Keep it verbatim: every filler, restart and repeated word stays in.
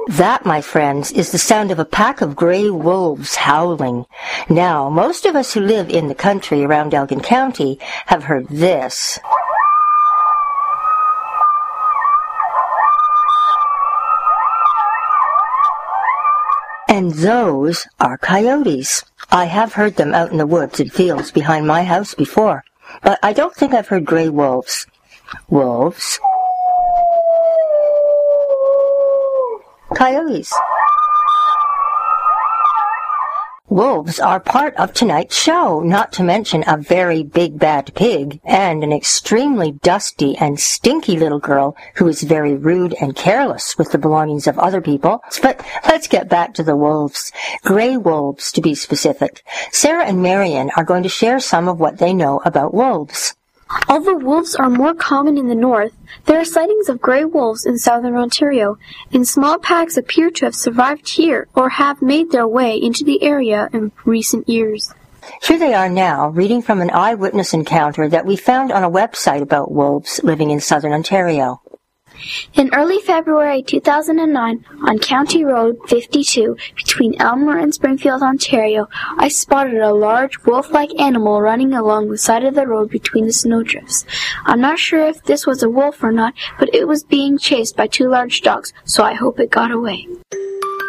That, my friends, is the sound of a pack of gray wolves howling. Now, most of us who live in the country around Elgin County have heard this. And those are coyotes. I have heard them out in the woods and fields behind my house before, but I don't think I've heard gray wolves. Wolves. Coyotes. Wolves are part of tonight's show, not to mention a very big bad pig and an extremely dusty and stinky little girl who is very rude and careless with the belongings of other people. But let's get back to the wolves. Gray wolves, to be specific. Sarah and Marion are going to share some of what they know about wolves. Although wolves are more common in the north, there are sightings of gray wolves in southern Ontario, and small packs appear to have survived here or have made their way into the area in recent years. Here they are now, reading from an eyewitness encounter that we found on a website about wolves living in southern Ontario. In early February two thousand nine, on County Road fifty-two, between Elmer and Springfield, Ontario, I spotted a large wolf-like animal running along the side of the road between the snowdrifts. I'm not sure if this was a wolf or not, but it was being chased by two large dogs, so I hope it got away.